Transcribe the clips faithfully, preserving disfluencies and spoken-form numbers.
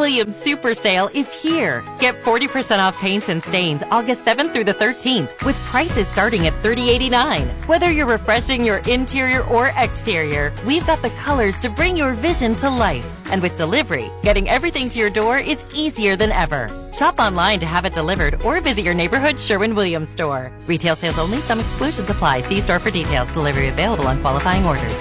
Sherwin-Williams Super Sale is here. Get forty percent off paints and stains August seventh through the thirteenth with prices starting at thirty eighty-nine. Whether you're refreshing your interior or exterior, we've got the colors to bring your vision to life. And with delivery, getting everything to your door is easier than ever. Shop online to have it delivered or visit your neighborhood Sherwin-Williams store. Retail sales only. Some exclusions apply. See store for details. Delivery available on qualifying orders.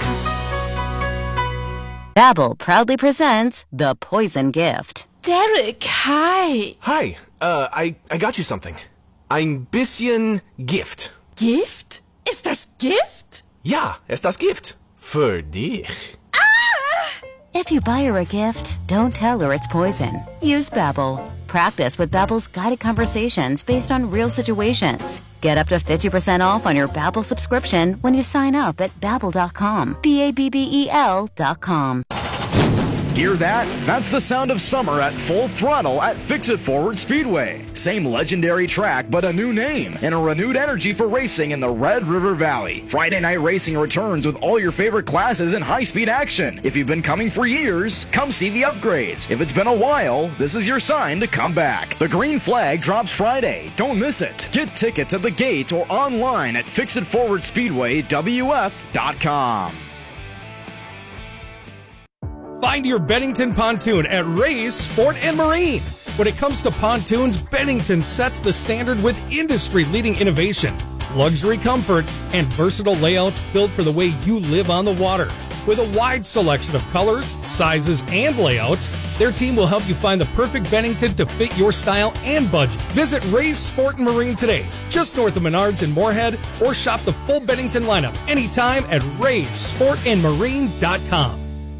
Babbel proudly presents The Poison Gift. Derek, hi. Hi, uh, I, I got you something. Ein bisschen Gift. Gift? Ist das Gift? Ja, es das Gift. Für dich. If you buy her a gift, don't tell her it's poison. Use Babbel. Practice with Babbel's guided conversations based on real situations. Get up to fifty percent off on your Babbel subscription when you sign up at babbel dot com. B A B B E L dot com. Hear that? That's the sound of summer at full throttle at Fix-It Forward Speedway. Same legendary track, but a new name and a renewed energy for racing in the Red River Valley. Friday night racing returns with all your favorite classes and high-speed action. If you've been coming for years, come see the upgrades. If it's been a while, this is your sign to come back. The green flag drops Friday. Don't miss it. Get tickets at the gate or online at fix it forward speedway w f dot com. Find your Bennington pontoon at Ray's Sport and Marine. When it comes to pontoons, Bennington sets the standard with industry-leading innovation, luxury comfort, and versatile layouts built for the way you live on the water. With a wide selection of colors, sizes, and layouts, their team will help you find the perfect Bennington to fit your style and budget. Visit Ray's Sport and Marine today, just north of Menards in Moorhead, or shop the full Bennington lineup anytime at rays sport and marine dot com.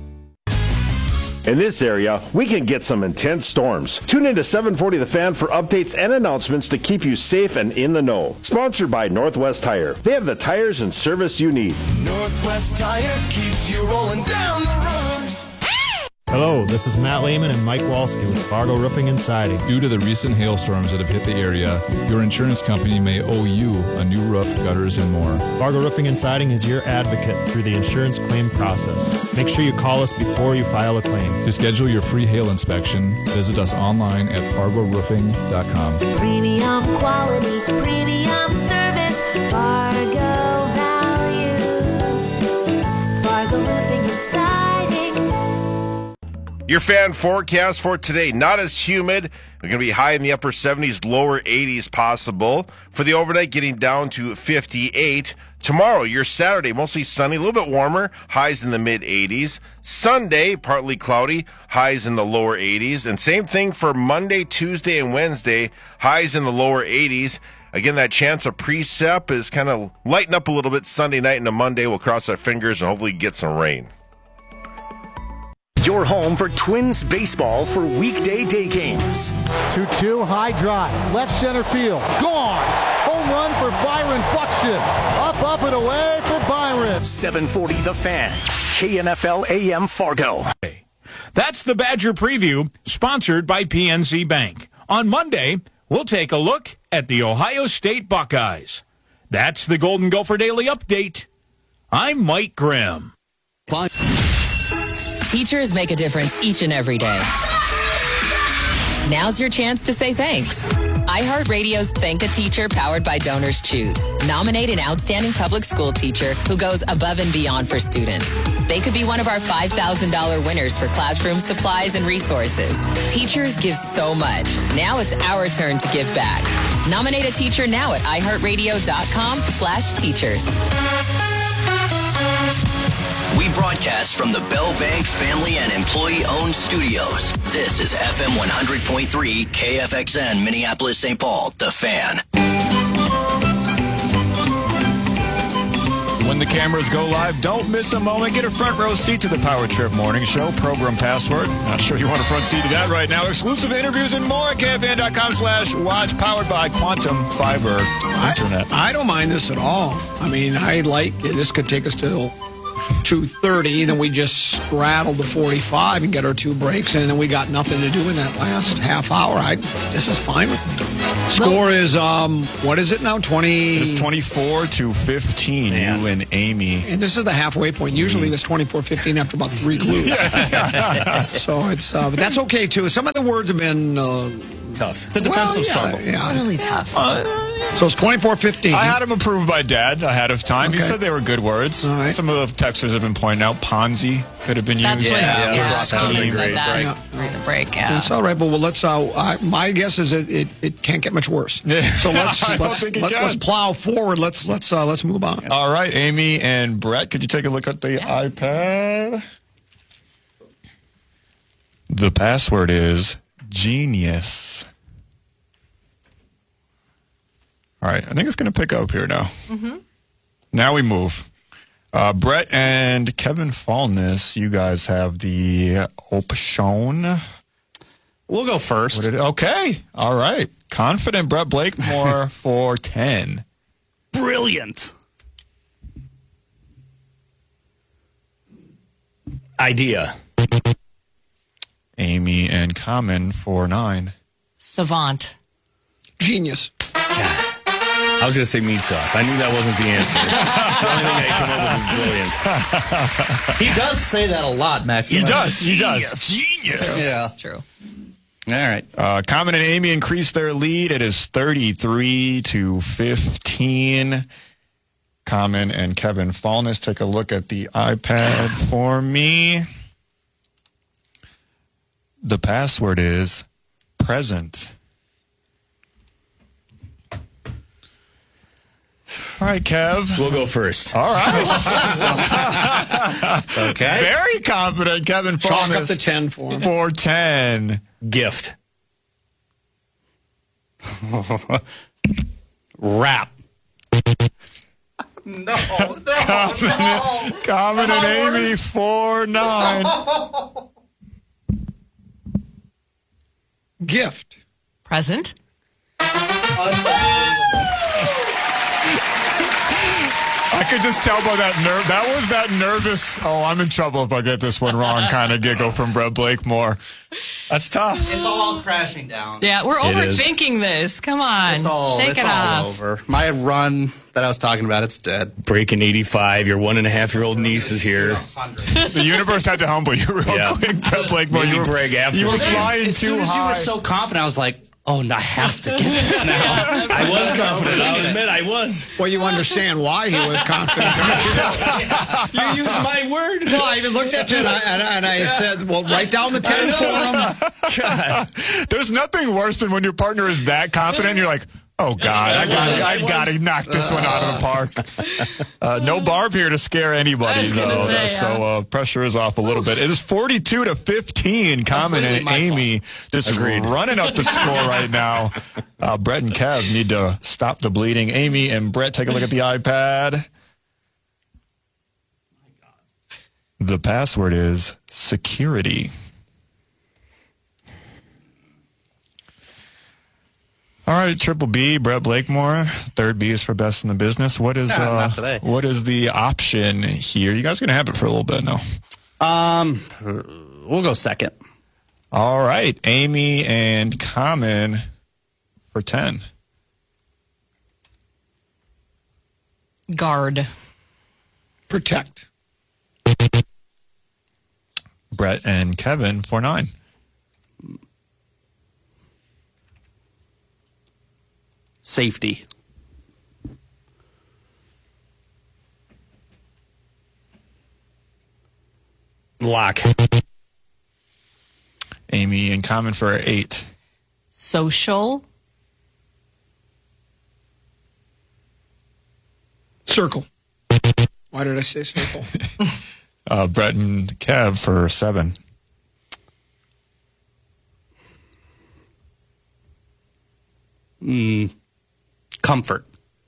In this area, we can get some intense storms. Tune in to seven forty The Fan for updates and announcements to keep you safe and in the know. Sponsored by Northwest Tire. They have the tires and service you need. Northwest Tire keeps you rolling down the road. Hello, this is Matt Lehman and Mike Walski with Fargo Roofing and Siding. Due to the recent hailstorms that have hit the area, your insurance company may owe you a new roof, gutters, and more. Fargo Roofing and Siding is your advocate through the insurance claim process. Make sure you call us before you file a claim. To schedule your free hail inspection, visit us online at fargo roofing dot com. Premium quality, premium service, Fargo values, Fargo Roofing and Siding. Your fan forecast for today, not as humid. We're going to be high in the upper seventies, lower eighties possible. For the overnight, getting down to fifty-eight. Tomorrow, your Saturday, mostly sunny, a little bit warmer, highs in the mid-eighties. Sunday, partly cloudy, highs in the lower eighties. And same thing for Monday, Tuesday, and Wednesday, highs in the lower eighties. Again, that chance of precip is kind of lighten up a little bit Sunday night into Monday. We'll cross our fingers and hopefully get some rain. Your home for Twins baseball for weekday day games. two two, high drive, left center field, gone. Home run for Byron Buxton. Up, up, and away for Byron. seven forty The Fan, K N F L A M Fargo. That's the Badger Preview, sponsored by P N C Bank. On Monday, we'll take a look at the Ohio State Buckeyes. That's the Golden Gopher Daily Update. I'm Mike Grimm. Fine. Teachers make a difference each and every day. Now's your chance to say thanks. iHeartRadio's Thank a Teacher, powered by Donors Choose. Nominate an outstanding public school teacher who goes above and beyond for students. They could be one of our five thousand dollars winners for classroom supplies and resources. Teachers give so much. Now it's our turn to give back. Nominate a teacher now at iHeartRadio.com slash teachers. We broadcast from the Bell Bank family and employee-owned studios. This is F M one hundred point three K F X N, Minneapolis, Saint Paul, The Fan. When the cameras go live, don't miss a moment. Get a front row seat to the Power Trip Morning Show. Program password. Not sure you want a front seat to that right now. Exclusive interviews and more at K F N dot com slash watch. Powered by Quantum Fiber Internet. I, I don't mind this at all. I mean, I like, this could take us to two thirty. Then we just straddled the forty-five and get our two breaks in, and we got nothing to do in that last half hour. I, this is fine with me. Score is, um, what is it now, twenty? It's twenty-four to fifteen, Man. you and Amy. And this is the halfway point. Usually it's twenty-four fifteen after about three clues. So it's, uh, but that's okay, too. Some of the words have been... Uh, tough. It's a defensive well, yeah, struggle. Yeah. Really tough. Uh, so it's twenty-four fifteen. I had them approved by Dad ahead of time. Okay. He said they were good words. All right. Some of the texters have been pointing out Ponzi could have been used. That's what, Yeah, yeah, yeah. Steve Great said that break. during the break, yeah. That's all right, but well, let's. Uh, I, my guess is it, it, it can't get much worse. So let's I don't let's think it let, can. let's plow forward. Let's let's uh, let's move on. All right, Amy and Brett, could you take a look at the Yeah. iPad? The password is genius. All right, I think it's going to pick up here now. Mm-hmm. Now we move. Uh, Brett and Kevin Fallness, you guys have the option. We'll go first. What did it, okay, all right. Confident Brett Blakemore for ten. Brilliant. Idea. Amy and Common for nine. Savant. Genius. I was going to say meat sauce. I knew that wasn't the answer. The only thing I came up with was brilliant. He does say that a lot, Max. He does. He Genius. does. Genius. Yeah. True. All right. Uh, Common and Amy increase their lead. It is thirty-three to fifteen. Common and Kevin Fallness, take a look at the iPad for me. The password is present. All right, Kev. We'll go first. All right. Okay. Very confident, Kevin Fallness. Chalk up the ten for him. For ten. Gift. Rap. No, no, Common, no. Common and Amy for nine. Gift. Present. I could just tell by that nerve. That was that nervous, oh, I'm in trouble if I get this one wrong kind of giggle from Brett Blakemore. That's tough. It's all crashing down. Yeah, we're It overthinking this. Come on. It's all, Shake it's it all off. over. My run that I was talking about, it's dead. Breaking eighty-five. Your one and a half year old niece is here. The universe had to humble you real Yeah. quick, Brett Blakemore. Maybe You were, brag after. you were flying As too soon as you high. were so confident, I was like, oh, no, I have to get this now. I was confident. I'll admit I was. Well, you understand why he was confident. You used my word. No, I even looked at you and I, and, and I said, well, write down the ten for him. God. There's nothing worse than when your partner is that confident and you're like, oh, God, I got I got to knock this one out of the park. Uh, no Barb here to scare anybody, I was gonna though. say, so yeah. uh, pressure is off a little bit. It is forty-two to fifteen. Common and Amy just Agreed. running up the score right now. Uh, Brett and Kev need to stop the bleeding. Amy and Brett, take a look at the iPad. The password is security. All right, Triple B, Brett Blakemore. Third B is for best in the business. What is Nah, uh, not today. what is the option here? You guys are gonna have it for a little bit, no? Um, we'll go second. All right, Amy and Common for ten. Guard. Protect. Brett and Kevin for nine. Safety. Lock. Amy and Common for eight. Social. Circle. Why did I say circle? Uh, Brett and Kev for seven. Mm, comfort.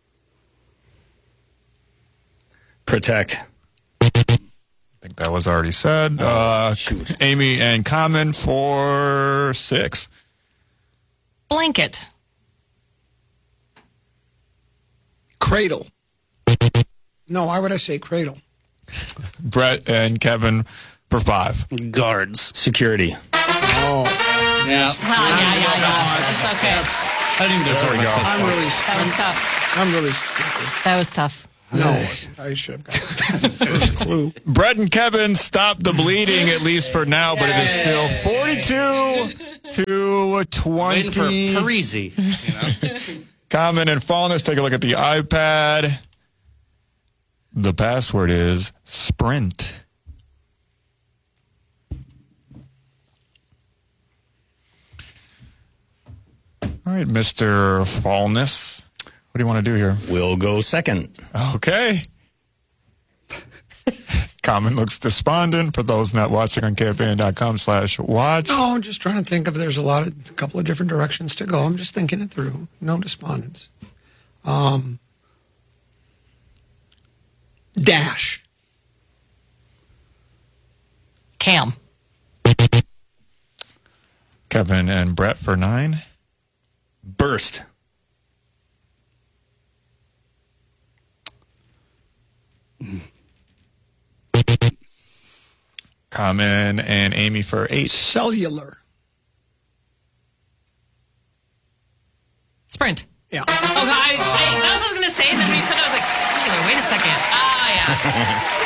Protect. I think that was already said. Uh, shoot. Amy and Common for six. Blanket. Cradle. No, why would I say cradle? Brett and Kevin for five. Guards. Security. Oh. Yeah. Oh, yeah, yeah, yeah. It's okay. I didn't deserve it. I'm really. That was tough. I'm really stupid. That was tough. No, I should have gotten the first clue. Brett and Kevin stop the bleeding, at least for now, but it is still forty-two to twenty. Waiting for Parisi. You know? Common and Fallness, take a look at the iPad. The password is Sprint. All right, Mister Fallness. What do you want to do here? We'll go second. Okay. Common looks despondent. For those not watching on K F A N dot com slash watch. No, I'm just trying to think of there's a lot of a couple of different directions to go. I'm just thinking it through. No despondence. Um, dash. Cam. Kevin and Brett for nine. Burst. Common and Amy for eight. Cellular. Sprint. Yeah. Oh, I, I, that's what I was going to say. And then when you said it, I was like, cellular. Wait a second. Ah,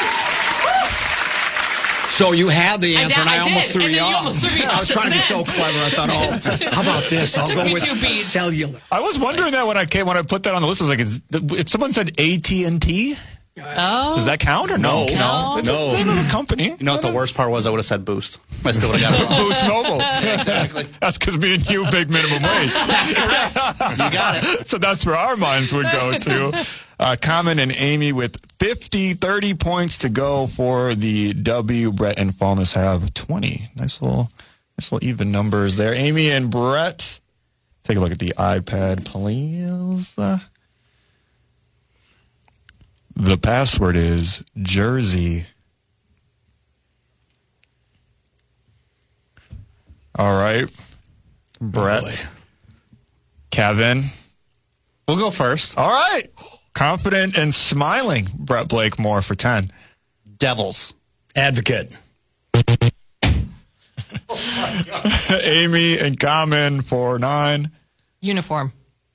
yeah. So you had the answer, I, and I, I almost did. threw and you then you off. almost threw me I off was the trying to be so scent. clever. I thought, oh, how about this? I'll Took go me with two beats. cellular. I was wondering that when I came when I put that on the list. I was like, is, if someone said A T and T, Oh. does that count or no? No. No. It's No. a name of a company. You know what the worst part was? I would have said Boost. I still would have got it wrong. Boost Mobile. Exactly. That's because me and you big minimum wage. That's correct. You got it. So that's where our minds would go to. Uh, Common and Amy with fifty, thirty points to go for the W. Brett and Fallness have twenty. Nice little, nice little even numbers there. Amy and Brett, take a look at the iPad, please. Uh, the password is Jersey. All right. Brett. Oh, Kevin. We'll go first. All right. Confident and smiling. Brett Blakemore for ten. Devils. Advocate. Oh Amy and Common for nine. Uniform.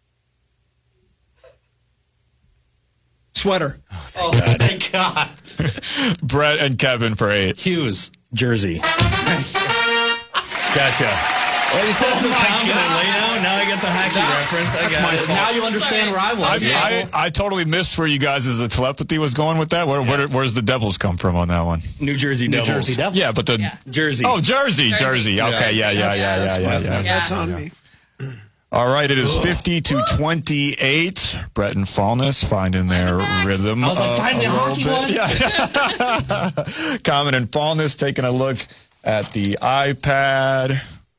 Sweater. Oh, thank God. Thank God. Brett and Kevin for eight. Hughes. Jersey. Gotcha. Well, you said Oh so my confidently God. now. Now I get the hockey That- reference. I that's got my it. fault. Now you understand where I I, was. I, I totally missed where you guys' the telepathy was going with that. Where, where where's the Devils come from on that one? New Jersey New Devils. Jersey Devils. Yeah, but the Yeah. Jersey. oh Jersey, Jersey. Jersey. Okay, yeah, yeah, That's- yeah, that's yeah, my yeah, fault. yeah, yeah. That's on me. All right, it is fifty to twenty-eight. Brett and Fallness finding their rhythm. I was like, uh, finally a little hockey bit. one? Yeah. Common and Fallness taking a look at the iPad.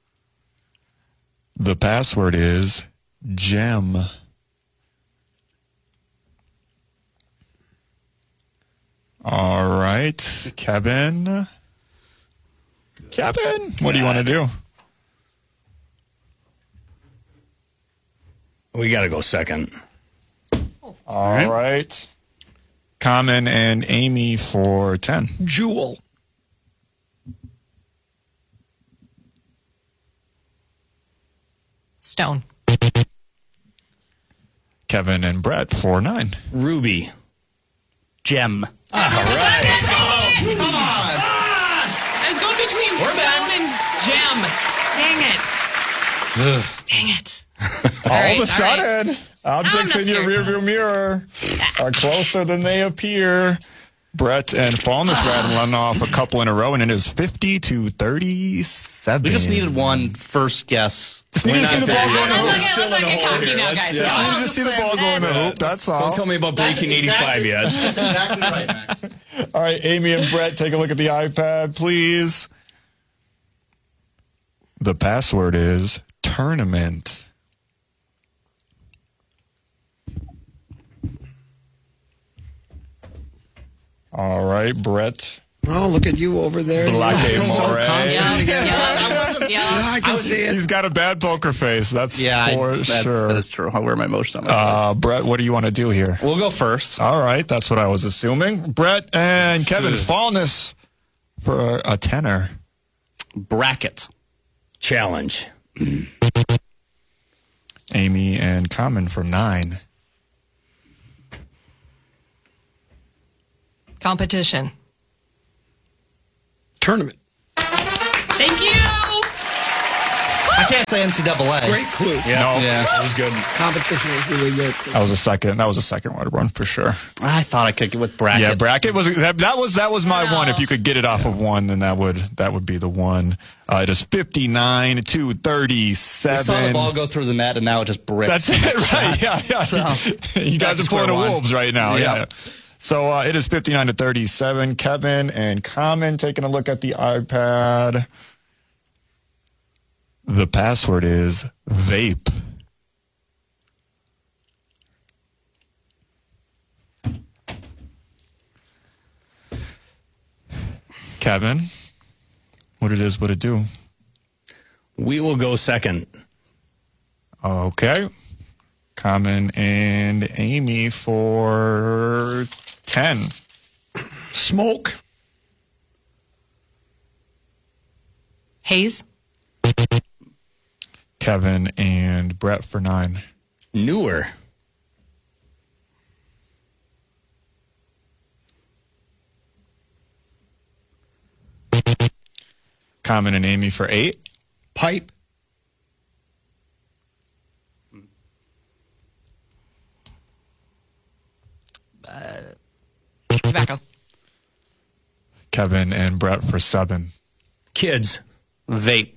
The password is gem. All right, Kevin. Kevin, what do you want to do? We got to go second. All right. right. Common and Amy for ten. Jewel. Stone. Kevin and Brett for nine. Ruby. Gem. All right. Come on. I was going between stone and gem. Dang it. Dang it. All, All right, of a all sudden, right. objects I'm in not your scared. rearview mirror are closer than they appear. Brett and Fallness rattling off a couple in a row, and it is fifty to thirty-seven. We just needed one first guess. Just needed to see the ball go in the I'm hoop. looking at like a cocky now, guys. Just needed to see the ball go in the hoop. That's all. Don't tell me about breaking eighty-five yet. That's exactly right, Max. All right, Amy and Brett, take a look at the iPad, please. The password is tournament. All right, Brett Oh, look at you over there. Blake so Moret. confident Yeah, again. yeah, I wasn't. Yeah, Yeah, I can I was, see it. He's got a bad poker face. That's Yeah, for I, that, sure. that is true. I wear my emotions on my Uh, Brett, what do you want to do here? We'll go first. All right, that's what I was assuming. Brett and Kevin, fallness for a tenner. Bracket. Challenge. Amy and Common for nine. competition. Tournament. Thank you. I can't say N C double A. Great clue. Yeah, no, Yeah. that was good. Competition was really good. That was a second. That was a second one run for sure. I thought I could get with bracket. Yeah, bracket was that, that was that was my No. one. If you could get it off of one, then that would that would be the one. Uh, it is fifty-nine to We thirty-seven. saw the ball go through the net, and now it just bricked. That's it, right? Yeah, yeah. So, you guys back are pulling to the square Wolves one. right now. Yeah. Yeah. So uh, it is fifty-nine to thirty-seven. Kevin and Common taking a look at the iPad. The password is vape. Kevin, what it is, what it do? We will go second. Okay. Common and Amy for ten. Smoke. Hayes. Kevin and Brett for nine. Newer. Common and Amy for eight. Pipe. Uh, tobacco. Kevin and Brett for seven. Kids. Vape.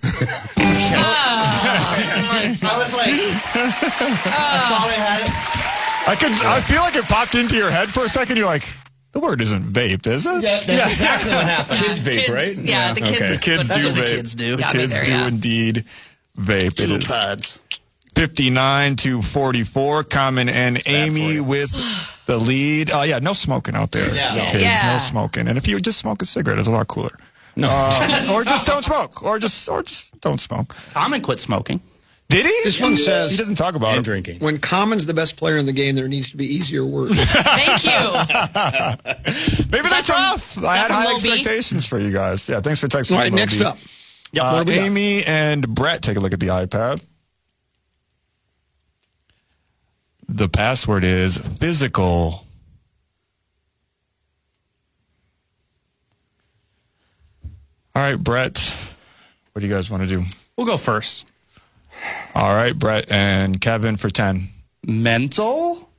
I was like, I thought I had it. I can. I feel like it popped into your head for a second. You're like, the word isn't vaped, is it? Yeah, that's exactly what happened. Kids vape, Kids, right? Yeah, the kids. Okay. The kids That's do what the vape. kids do. The Got me kids there, do yeah. indeed vape. It Two is pads. fifty-nine to forty-four. Common and Amy with the lead. Oh yeah, no smoking out there. Yeah. The kids, Yeah. no smoking. And if you just smoke a cigarette, it's a lot cooler. No. Uh, or just don't smoke. Or just or just don't smoke. Common quit smoking. Did he? This one says- he doesn't talk about And it. drinking. When Common's the best player in the game, there needs to be easier words. Thank you. Maybe that's from- off. I had from high Moby? expectations for you guys. Yeah, thanks for texting. All right, me, next Moby. up. Yep, Uh, what do we got? Amy and Brett, take a look at the iPad. The password is physical. All right, Brett, what do you guys want to do? We'll go first. All right, Brett and Kevin for ten. Mental.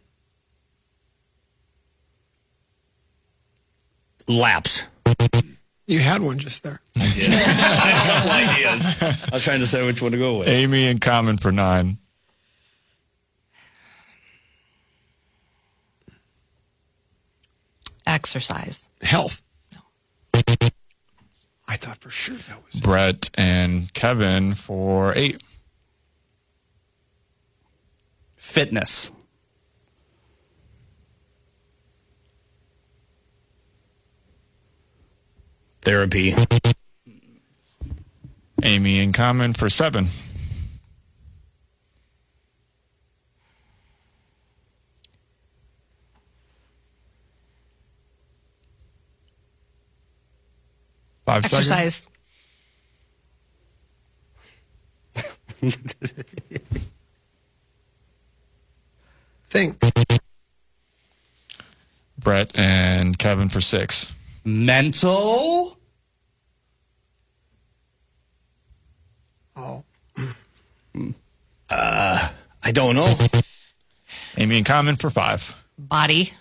Lapse. You had one just there. I did. I had a couple ideas. I was trying to say which one to go with. Amy and Common for nine. Exercise. Health. I thought for sure that was. Brett and Kevin for eight. Fitness. Therapy. Amy and Common for seven. Five Exercise. Think. Brett and Kevin for six. Mental. Oh. Uh, I don't know. Amy and Common for five. Body.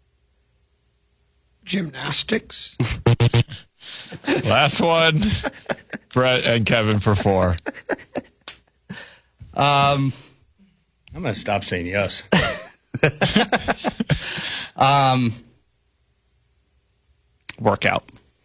Gymnastics. Last one. Brett and Kevin for four. Um, I'm going to stop saying yes. um, workout.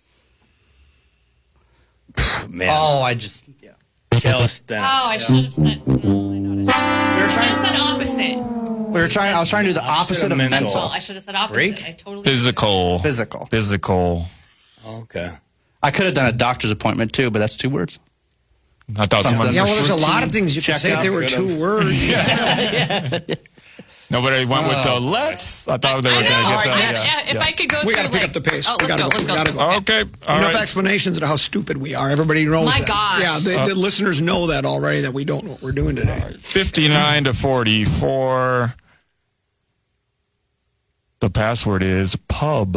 Man. Oh, I just. Yeah. Calisthenics. Oh, I should have said. No, I know I should have said opposite. We were trying. I was trying to do the opposite, of mental. Well, I should have said opposite. Break? I totally. Physical. Physical. Physical. Okay. I could have done a doctor's appointment too, but that's two words. I thought someone. Yeah, well, there's a lot of things you could say if they were two words. yeah. Nobody went with the Uh, let's. I thought they were I going to know. get All right, that. next. Yeah. Yeah, if yeah. I could go We through, got to pick like, up the pace. Oh, we let's gotta go, let's go. we gotta go. Okay. All Enough right. explanations of how stupid we are. Everybody knows My that. gosh. Yeah, the, Uh, the listeners know that already, that we don't know what we're doing today. fifty-nine to forty-four. The password is pub.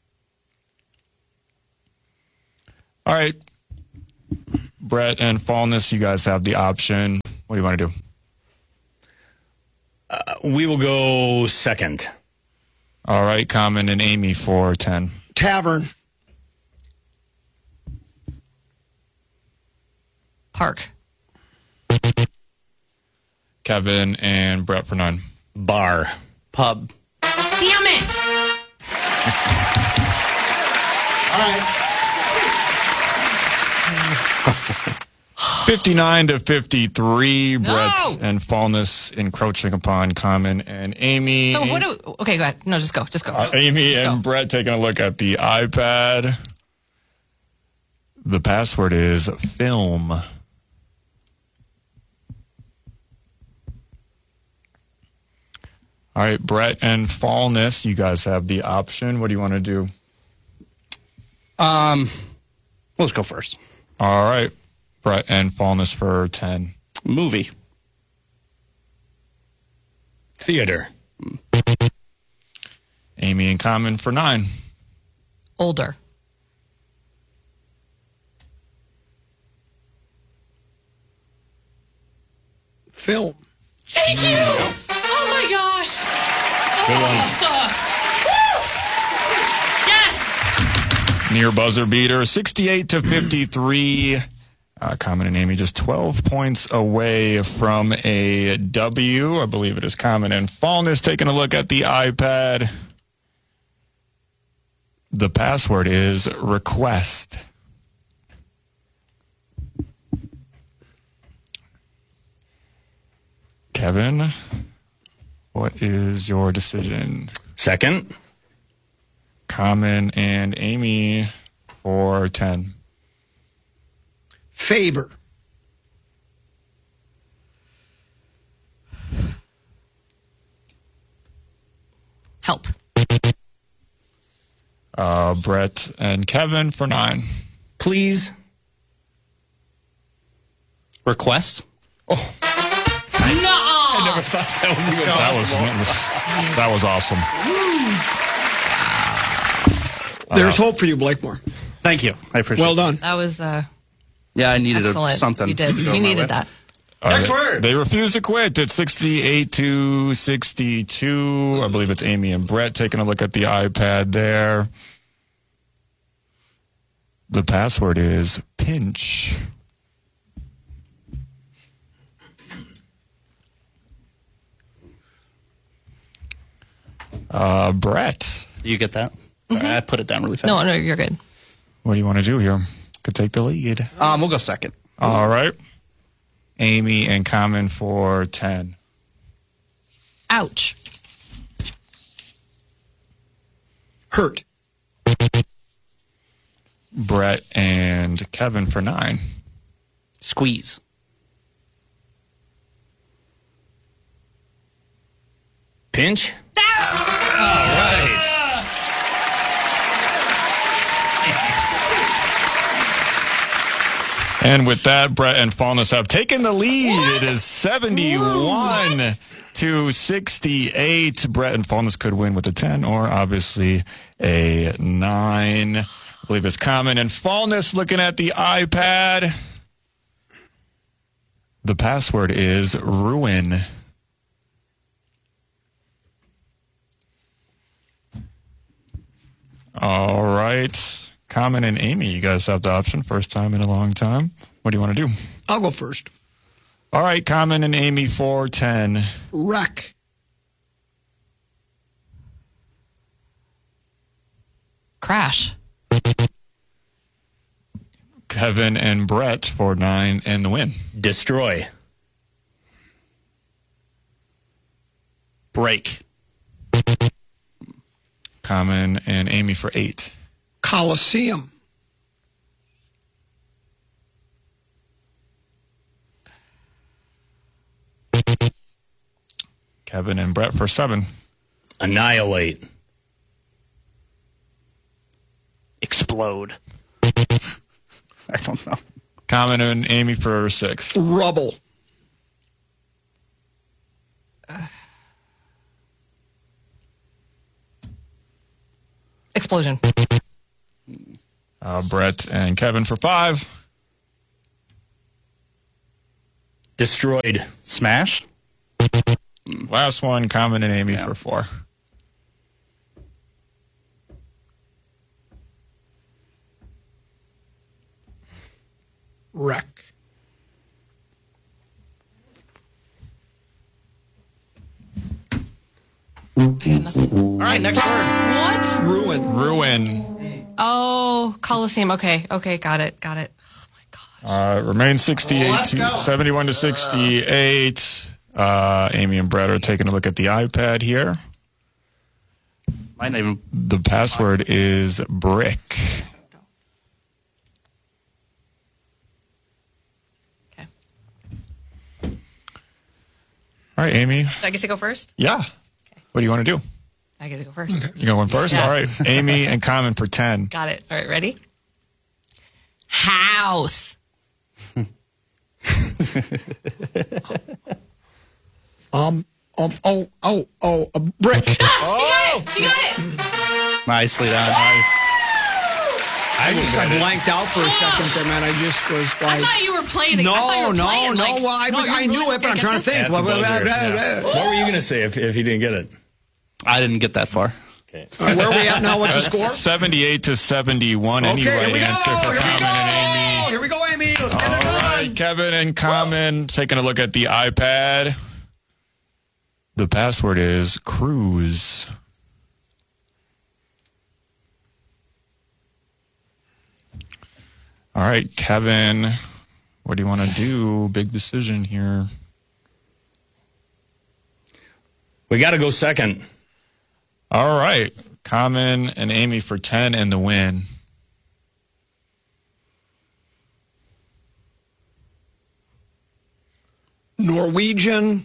All right. Brett and Fallness, you guys have the option. What do you want to do? Uh, we will go second. All right. Common and Amy for ten. Tavern. Park. Kevin and Brett for nine. Bar. Pub. Damn it! All right. fifty-nine to fifty-three. No! Brett and Fallness encroaching upon Common and Amy. So what do? Okay, go ahead. No, just go. Just go. Uh, Amy Just and go. Brett taking a look at the iPad. The password is film. All right, Brett and Fallness, you guys have the option. What do you want to do? Um, let's go first. All right, Brett and Fallness for ten. Movie. Theater. Amy and Common for nine. Older. Film. Thank you. Oh my gosh. Good one. Oh, yes. Near buzzer beater, sixty-eight to fifty-three. Uh, Common and Amy just twelve points away from a W. I believe it is Common and Fallness taking a look at the iPad. The password is request. Kevin, what is your decision? Second. Common and Amy for ten. Favor. Help. Uh, Brett and Kevin for nine. Please. Request. No. I never thought that was even That was, possible. that was awesome. There's hope for you, Blakemore. Thank you. I appreciate Well it. done. That was uh, Yeah, I needed a, excellent. something. You did. to go You my needed way. that. Uh, Next they, word. They refuse to quit. It's sixty-eight to sixty-two. I believe it's Amy and Brett taking a look at the iPad there. The password is pinch. Uh, Brett. You get that? Sorry, I put it down really fast. No, no, you're good. What do you want to do here? Could take the lead. Um, we'll go second. All right. Amy and Common for ten. Ouch. Hurt. Brett and Kevin for nine. Squeeze. Pinch. All right. And with that, Brett and Fallness have taken the lead. What? It is seventy-one Ooh, to sixty-eight. Brett and Fallness could win with a ten or obviously a nine. I believe it's Common and Fallness looking at the iPad. The password is ruin. All right. Common and Amy, you guys have the option. First time in a long time. What do you want to do? I'll go first. All right, Common and Amy for ten. Wreck. Crash. Kevin and Brett for nine and the win. Destroy. Break. Common and Amy for eight. Coliseum. Kevin and Brett for seven. Annihilate. Explode. I don't know. Common and Amy for six. Rubble. Uh, explosion. Uh, Brett and Kevin for five. Destroyed. Smash. Last one, Common and Amy yeah. for four. Wreck. All right, next word. What? Ruin. Ruin. Oh, Coliseum. Okay, okay, got it, got it. Oh my god. Uh, remains sixty-eight to seventy-one to sixty-eight. Uh, Amy and Brett are taking a look at the iPad here. Might not even. The password is brick. Okay. All right, Amy. Do I get to go first? Yeah. Okay. What do you want to do? I get to go first. You going first? Yeah. All right. Amy and Common for ten. Got it. All right, ready? House. um, um, oh, oh, oh, a brick. Oh, you got it. You got it. Nicely done. Nice. I just I blanked out for a second there, man. I just was like. I thought you were playing it. No, I thought you were no, playing, no. like, Well, I, no, I knew really it, but I'm trying to think. Well, blah, blah, blah, yeah. blah. What were you going to say if, if he didn't get it? I didn't get that far. Okay. Right, where are we at now? What's the score? seventy-eight to seventy-one. Any Okay, right here we go. answer for Here we Common go. and Amy? Here we go, Amy. Let's get All it right, done. Kevin and Common taking a look at the iPad. The password is cruise. All right, Kevin, what do you want to do? Big decision here. We got to go second. All right, Common and Amy for ten and the win. Norwegian.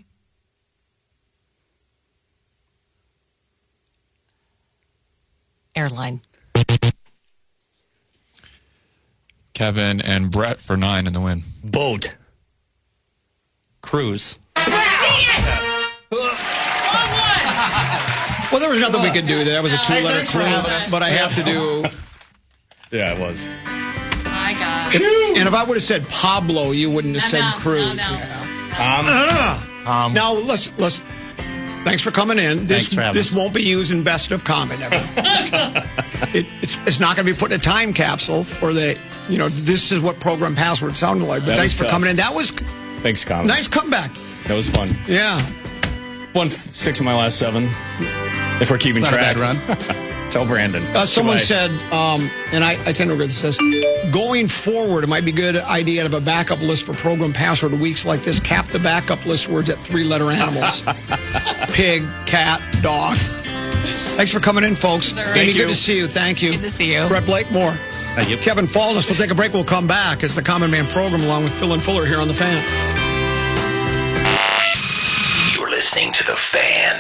Airline. Kevin and Brett for nine in the win. Boat. Cruise. Well, there was nothing we could do there. That was a two-letter clue, but I have to do. Yeah, it was. My gosh. If, and if I would have said Pablo, you wouldn't have No, said no, Cruz. no, no. Yeah. Tom. Uh, Tom. Now let's let's. Thanks for coming in. This Thanks for having this won't be used in best of comment ever. it, it's it's not going to be put in a time capsule for the you know this is what program password sounded like. But That thanks was for tough. coming in. That was Thanks, Common. nice comeback. That was fun. Yeah. Won f- six of my last seven. If we're keeping It's not a track. bad run. Tell Brandon. Uh, someone Goodbye. said, um, and I, I tend to agree with this, says, going forward, it might be a good idea to have a backup list for program password weeks like this. Cap the backup list words at three-letter animals. Pig, cat, dog. Thanks for coming in, folks. Right. Amy, you. good to see you. Thank you. Good to see you. Brett Blakemore. Thank you. Kevin Fallness. We'll take a break. We'll come back as the Common Man program along with Phil and Fuller here on The Fan. You're listening to The Fan.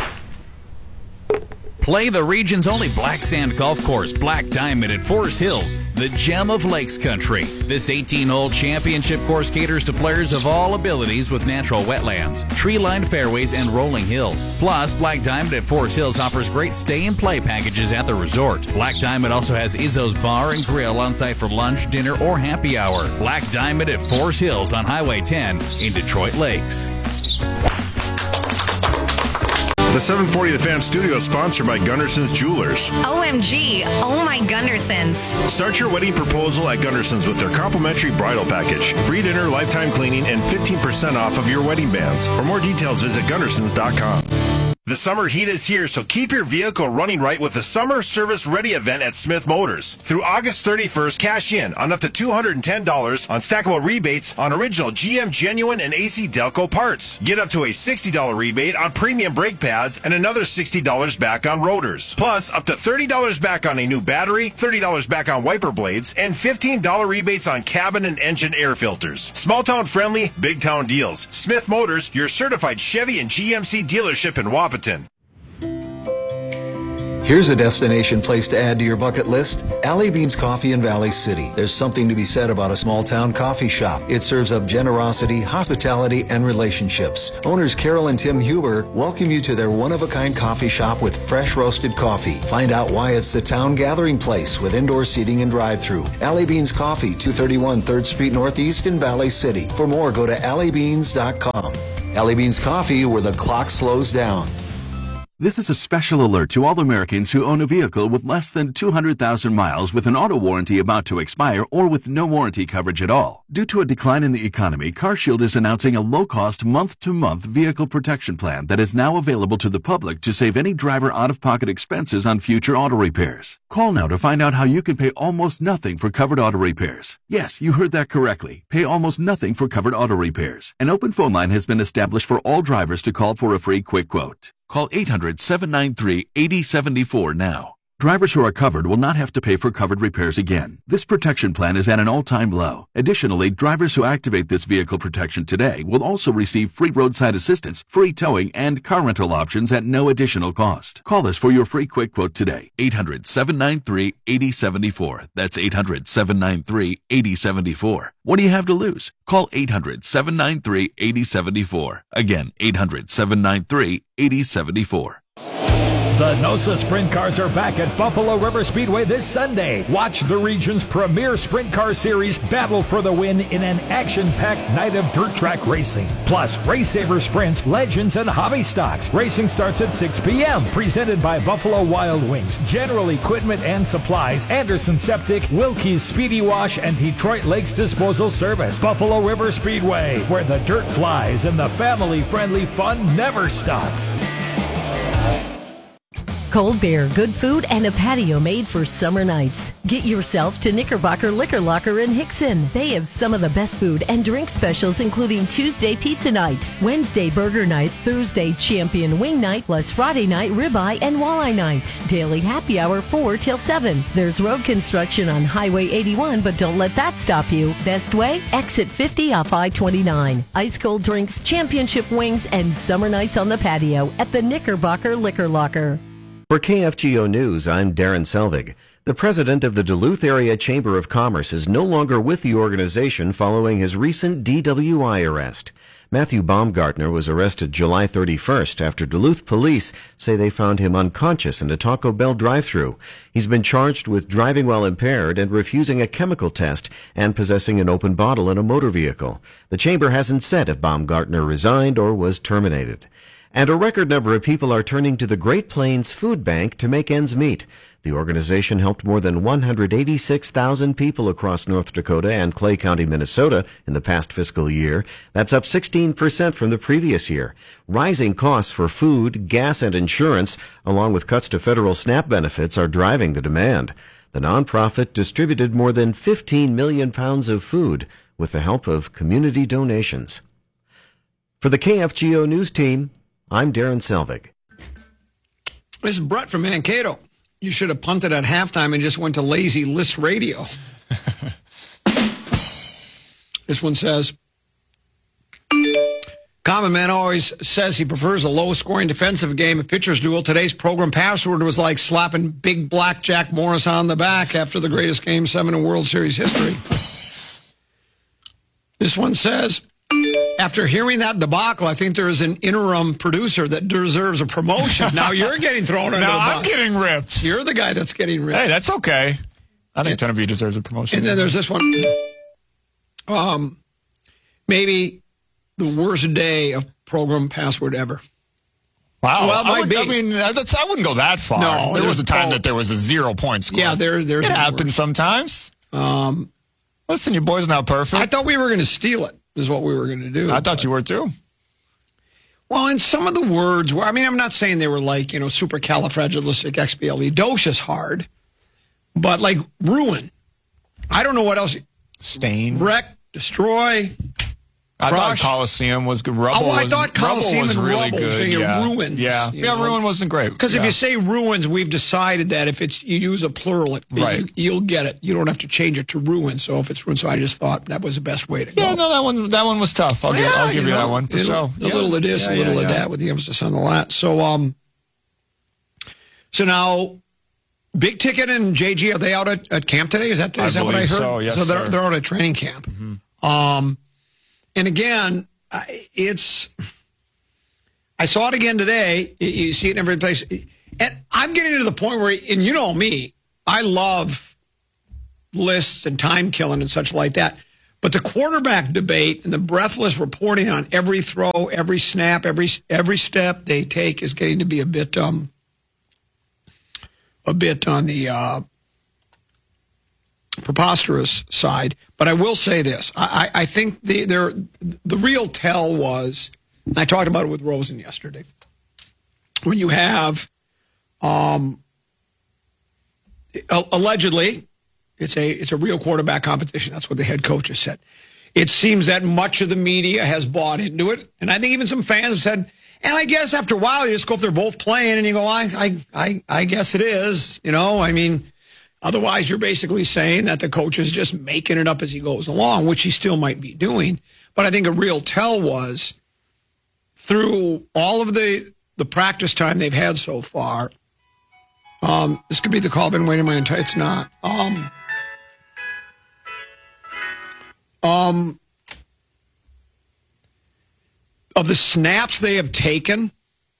Play the region's only black sand golf course, Black Diamond at Forest Hills, the gem of Lakes Country. This eighteen-hole championship course caters to players of all abilities with natural wetlands, tree-lined fairways, and rolling hills. Plus, Black Diamond at Forest Hills offers great stay-and-play packages at the resort. Black Diamond also has Izzo's Bar and Grill on site for lunch, dinner, or happy hour. Black Diamond at Forest Hills on Highway ten in Detroit Lakes. The seven forty The Fan Studio is sponsored by Gunderson's Jewelers. O M G, oh my Gundersons. Start your wedding proposal at Gunderson's with their complimentary bridal package. Free dinner, lifetime cleaning, and fifteen percent off of your wedding bands. For more details, visit Gundersons dot com. The summer heat is here, so keep your vehicle running right with the Summer Service Ready event at Smith Motors. Through August thirty-first, cash in on up to two hundred ten dollars on stackable rebates on original G M Genuine and A C Delco parts. Get up to a sixty dollars rebate on premium brake pads and another sixty dollars back on rotors. Plus, up to thirty dollars back on a new battery, thirty dollars back on wiper blades, and fifteen dollars rebates on cabin and engine air filters. Small town friendly, big town deals. Smith Motors, your certified Chevy and G M C dealership in Wapaton. Here's a destination place to add to your bucket list. Alley Beans Coffee in Valley City. There's something to be said about a small town coffee shop. It serves up generosity, hospitality, and relationships. Owners Carol and Tim Huber welcome you to their one-of-a-kind coffee shop with fresh roasted coffee. Find out why it's the town gathering place with indoor seating and drive-thru. Alley Beans Coffee, two thirty-one third Street Northeast in Valley City. For more, go to alley beans dot com. Alley Beans Coffee, where the clock slows down. This is a special alert to all Americans who own a vehicle with less than two hundred thousand miles with an auto warranty about to expire or with no warranty coverage at all. Due to a decline in the economy, CarShield is announcing a low-cost month-to-month vehicle protection plan that is now available to the public to save any driver out-of-pocket expenses on future auto repairs. Call now to find out how you can pay almost nothing for covered auto repairs. Yes, you heard that correctly. Pay almost nothing for covered auto repairs. An open phone line has been established for all drivers to call for a free quick quote. Call eight hundred, seven nine three, eight zero seven four now. Drivers who are covered will not have to pay for covered repairs again. This protection plan is at an all-time low. Additionally, drivers who activate this vehicle protection today will also receive free roadside assistance, free towing, and car rental options at no additional cost. Call us for your free quick quote today. eight hundred, seven nine three, eight zero seven four. That's eight hundred, seven nine three, eight zero seven four. What do you have to lose? Call eight hundred, seven nine three, eight zero seven four. Again, eight hundred, seven nine three, eight zero seven four. The NOSA Sprint Cars are back at Buffalo River Speedway this Sunday. Watch the region's premier sprint car series battle for the win in an action-packed night of dirt track racing. Plus, Race Saver Sprints, Legends, and Hobby Stocks. Racing starts at six p.m. Presented by Buffalo Wild Wings, General Equipment and Supplies, Anderson Septic, Wilkie's Speedy Wash, and Detroit Lakes Disposal Service. Buffalo River Speedway, where the dirt flies and the family-friendly fun never stops. Cold beer, good food, and a patio made for summer nights. Get yourself to Knickerbocker Liquor Locker in Hickson. They have some of the best food and drink specials, including Tuesday Pizza Night, Wednesday Burger Night, Thursday Champion Wing Night, plus Friday Night Ribeye and Walleye Night. Daily happy hour four till seven. There's road construction on Highway eighty-one, but don't let that stop you. Best way? Exit fifty off I twenty-nine. Ice cold drinks, championship wings, and summer nights on the patio at the Knickerbocker Liquor Locker. For K F G O News, I'm Darren Selvig. The president of the Duluth Area Chamber of Commerce is no longer with the organization following his recent D W I arrest. Matthew Baumgartner was arrested July thirty-first after Duluth police say they found him unconscious in a Taco Bell drive-thru. He's been charged with driving while impaired and refusing a chemical test and possessing an open bottle in a motor vehicle. The chamber hasn't said if Baumgartner resigned or was terminated. And a record number of people are turning to the Great Plains Food Bank to make ends meet. The organization helped more than one hundred eighty-six thousand people across North Dakota and Clay County, Minnesota in the past fiscal year. That's up sixteen percent from the previous year. Rising costs for food, gas, and insurance, along with cuts to federal SNAP benefits, are driving the demand. The nonprofit distributed more than fifteen million pounds of food with the help of community donations. For the K F G O News team, I'm Darren Selvig. This is Brett from Mankato. You should have punted at halftime and just went to lazy list radio. This one says, Common Man always says he prefers a low-scoring defensive game of pitcher's duel. Today's program password was like slapping big black Jack Morris on the back after the greatest Game seven in World Series history. This one says, after hearing that debacle, I think there is an interim producer that deserves a promotion. Now you're getting thrown under the bus. Now I'm getting ripped. You're the guy that's getting ripped. Hey, that's okay. I think Teneby deserves a promotion. And then there's this one. Um, maybe the worst day of program password ever. Wow. Well, it might I, would, be. I mean, that's, I wouldn't go that far. No, there was a time oh, that there was a zero-point score. Yeah, there, there's it happens sometimes. Um, Listen, your boy's not perfect. I thought we were going to steal it. Is what we were going to do. I thought you were too. Well, and some of the words were, I mean, I'm not saying they were like, you know, supercalifragilisticexpialidocious hard, but like ruin. I don't know what else. Stain. Wreck, destroy. I Crush. thought Coliseum was good. Rubble Oh, I was, thought Coliseum was and really Rubble, good. so you're yeah. ruins, Yeah, you yeah. know? Ruin wasn't great. Because yeah. if you say ruins, we've decided that if it's you use a plural, it, Right. you, you'll get it. You don't have to change it to ruin. So if it's ruin, so I just thought that was the best way to go. Yeah, no, that one that one was tough. I'll, Yeah, give, I'll give you, know, that one for a little, sure. A little of this, Yeah, a little yeah, of yeah. that, with the emphasis on the that. So, um, so now, Big Ticket and J G, are they out at, at camp today? Is that I is that what I heard? believe so, yes, so they're sir. they're out at training camp. Mm-hmm. Um, and again, I- it's. I saw it again today. You- You see it in every place, and I'm getting to the point where, and you know me, I love lists and time killing and such like that. But the quarterback debate and the breathless reporting on every throw, every snap, every every step they take is getting to be a bit um a bit on the uh, preposterous side. But I will say this: I, I I think the there the real tell was, and I talked about it with Rosen yesterday, when you have um allegedly. It's a it's a real quarterback competition. That's what the head coach has said. It seems that much of the media has bought into it, and I think even some fans have said. And I guess after a while, you just go if they're both playing, and you go, I I I, I guess it is. You know, I mean, otherwise you're basically saying that the coach is just making it up as he goes along, which he still might be doing. But I think a real tell was through all of the the practice time they've had so far. Um, this could be the call I've been waiting my entire. It's not. Um. Um, of the snaps they have taken,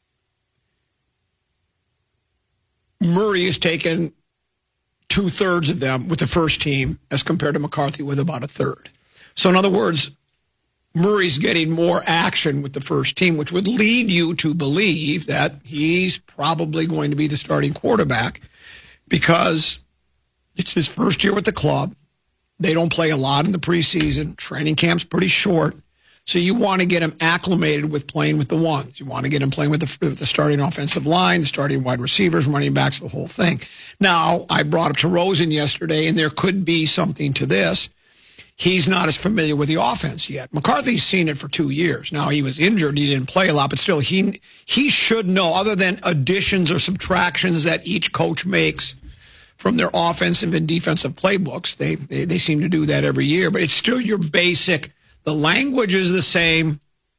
Murray has taken two-thirds of them with the first team as compared to McCarthy with about a third. So in other words, Murray's getting more action with the first team, which would lead you to believe that he's probably going to be the starting quarterback because it's his first year with the club. They don't play a lot in the preseason. Training camp's pretty short. So you want to get him acclimated with playing with the ones. You want to get him playing with the, with the starting offensive line, the starting wide receivers, running backs, the whole thing. Now, I brought up to Rosen yesterday, and there could be something to this. He's not as familiar with the offense yet. McCarthy's seen it for two years. Now, he was injured. He didn't play a lot, but still, he he should know, other than additions or subtractions that each coach makes from their offensive and defensive playbooks. They, they they seem to do that every year, but it's still your basic. The language is the same.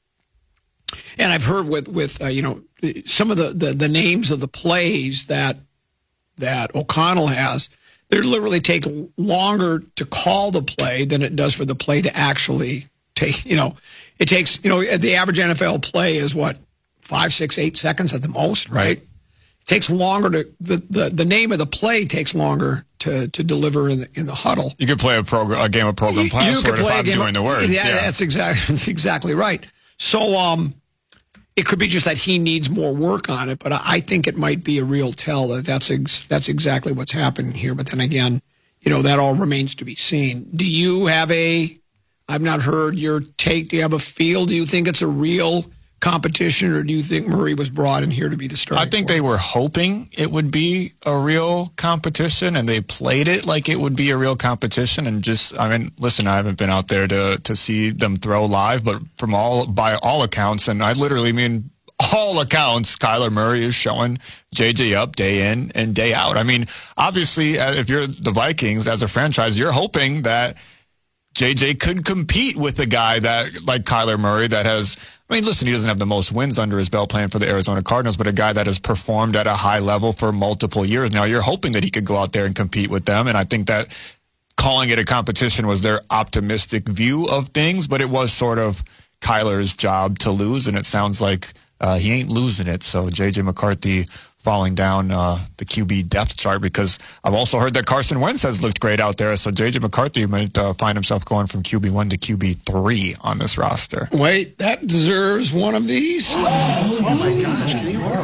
And I've heard with, with uh, you know, some of the, the, the names of the plays that that O'Connell has, they literally take longer to call the play than it does for the play to actually take, you know, it takes, you know, the average N F L play is what, five, six, eight seconds at the most, right? It takes longer to the, the, the name of the play takes longer to, to deliver in the in the huddle. You could play a program, a game of program password if I'm doing of, the words. Yeah, Yeah, that's exactly that's exactly right. So um, it could be just that he needs more work on it, but I, I think it might be a real tell that that's ex, that's exactly what's happening here. But then again, you know, that all remains to be seen. Do you have a? I've not heard your take. Do you have a feel? Do you think it's a real competition, or do you think Murray was brought in here to be the starter? I think they were hoping it would be a real competition, and they played it like it would be a real competition. And just, I mean, listen, I haven't been out there to to see them throw live, but from all by all accounts, and I literally mean all accounts, Kyler Murray is showing J J up day in and day out. I mean, obviously, if you're the Vikings as a franchise, you're hoping that J J could compete with a guy that like Kyler Murray that has, I mean, listen, he doesn't have the most wins under his belt playing for the Arizona Cardinals, but a guy that has performed at a high level for multiple years. Now, you're hoping that he could go out there and compete with them, and I think that calling it a competition was their optimistic view of things, but it was sort of Kyler's job to lose, and it sounds like uh, he ain't losing it. So J J McCarthy falling down uh, the Q B depth chart, because I've also heard that Carson Wentz has looked great out there. So J J McCarthy might uh, find himself going from Q B one to Q B three on this roster. Wait, that deserves one of these. Oh, my gosh.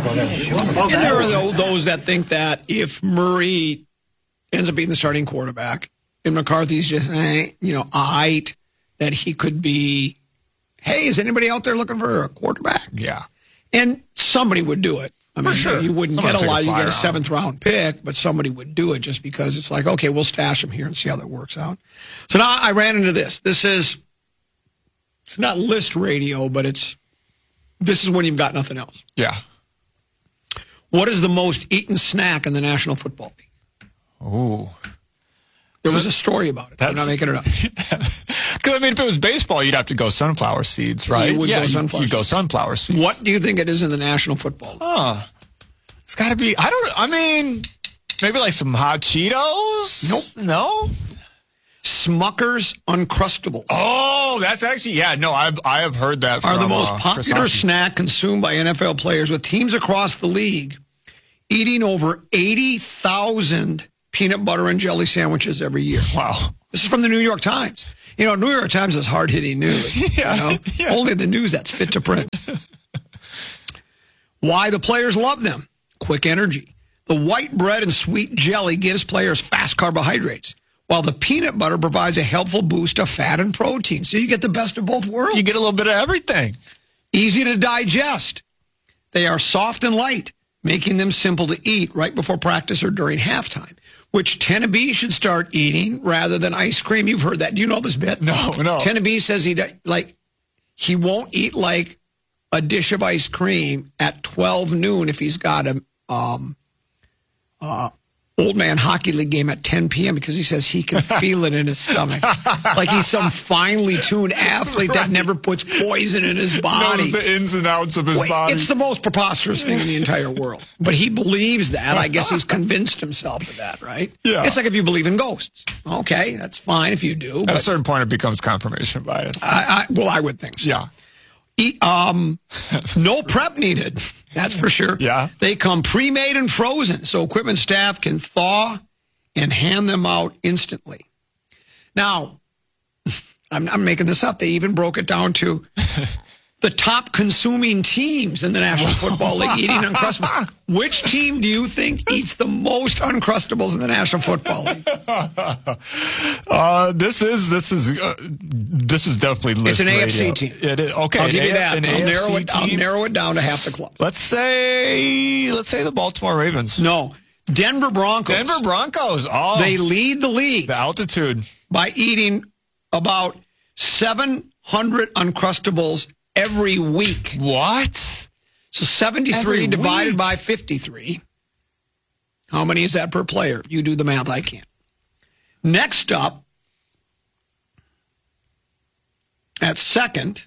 And there are tho- those that think that if Murray ends up being the starting quarterback and McCarthy's just, eh, you know, aight, that he could be, hey, is anybody out there looking for a quarterback? Yeah. And somebody would do it. I mean, sure. you wouldn't Someone get a take a lot. You flyer get a on seventh round pick, but somebody would do it just because it's like, okay, we'll stash them here and see how that works out. So now I ran into this. This is, it's not list radio, but it's, this is when you've got nothing else. Yeah. What is the most eaten snack in the National Football League? Oh. There was a story about it. I'm not making it up. Because, I mean, if it was baseball, you'd have to go sunflower seeds, right? You would yeah, go sunflower you, you go sunflower seeds. What do you think it is in the National Football League? Huh. It's got to be, I don't, I mean, maybe like some hot Cheetos? Nope. No? Smucker's Uncrustables. Oh, that's actually, yeah, no, I've, I have heard that Are from, the most uh, popular Chris Hockey. snack consumed by N F L players, with teams across the league eating over eighty thousand peanut butter and jelly sandwiches every year. Wow. This is from the New York Times. You know, New York Times is hard-hitting news. Yeah, you know? yeah. Only the news that's fit to print. Why the players love them. Quick energy. The white bread and sweet jelly gives players fast carbohydrates, while the peanut butter provides a helpful boost of fat and protein. So you get the best of both worlds. You get a little bit of everything. Easy to digest. They are soft and light, making them simple to eat right before practice or during halftime, which Tenneby should start eating rather than ice cream. You've heard that. Do you know this bit? No, no. Tenneby says he like he won't eat like a dish of ice cream at twelve noon if he's got a um, uh, old man hockey league game at ten p.m. because he says he can feel it in his stomach. Like he's some finely tuned athlete that never puts poison in his body. Knows the ins and outs of his Wait, body. It's the most preposterous thing in the entire world. But he believes that. I guess he's convinced himself of that, right? Yeah. It's like if you believe in ghosts. Okay, that's fine if you do. At But a certain point, it becomes confirmation bias. I, I, well, I would think so. Yeah. Eat, um, no prep needed. That's for sure. Yeah. They come pre-made and frozen, so equipment staff can thaw and hand them out instantly. Now, I'm, I'm making this up. They even broke it down to the top consuming teams in the National Football League eating Uncrustables. Which team do you think eats the most Uncrustables in the National Football League? Uh, this is this is uh, this is definitely It's list an A F C radio. team. It is, okay, I'll give you an that. An I'll narrow, A F C it, I'll team. narrow it down to half the club. Let's say let's say the Baltimore Ravens. No, Denver Broncos. Denver Broncos. Oh, They lead the league the altitude. by eating about seven hundred Uncrustables every week. What? So seventy-three Every divided week? by fifty-three. How many is that per player? You do the math, I can't. Next up, at second.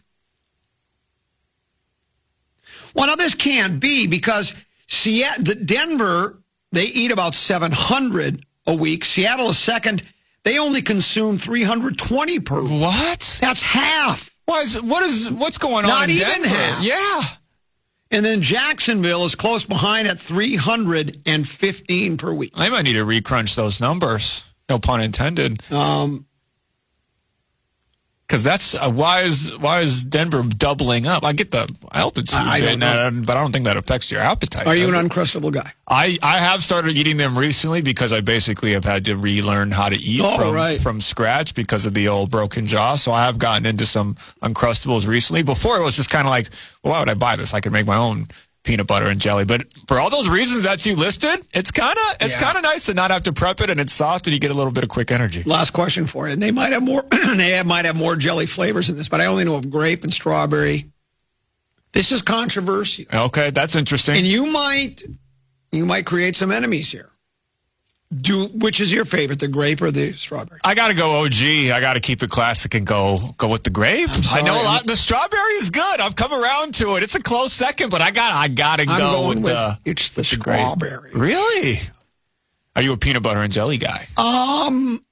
Well, now this can't be because Seattle, the Denver, they eat about seven hundred a week. Seattle is second. They only consume three hundred twenty per week. What? That's half. Why is what is what's going on? Not in even Denver? half. Yeah. And then Jacksonville is close behind at three hundred fifteen per week. I might need to recrunch those numbers. No pun intended. Um, Because that's uh, why is why is Denver doubling up? I get the altitude, I- I don't and, know. uh, but I don't think that affects your appetite. are you does an it? Uncrustable guy? I, I have started eating them recently because I basically have had to relearn how to eat Oh, from, right. from scratch because of the old broken jaw. So I have gotten into some Uncrustables recently. Before it was just kind of like, well, why would I buy this? I could make my own peanut butter and jelly. But for all those reasons that you listed, it's kind of it's Yeah. kind of nice to not have to prep it, and it's soft, and you get a little bit of quick energy. Last question for you. And they might have more. They have, might have more jelly flavors in this, but I only know of grape and strawberry. This is controversial, Okay, that's interesting. and you might you might create some enemies here. Do which is your favorite, the grape or the strawberry? I got to go O G. I got to keep it classic and go go with the grape. I'm sorry, I know a lot. I'm- The strawberry is good. I've come around to it. It's a close second, but I got I got to I'm go going with, with the it's the with the grape. strawberry. Really? Are you a peanut butter and jelly guy? Um,